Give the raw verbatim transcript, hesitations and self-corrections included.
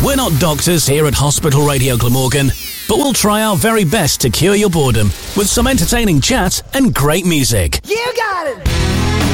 We're not doctors here at Hospital Radio Glamorgan, but we'll try our very best to cure your boredom with some entertaining chat and great music. You got it!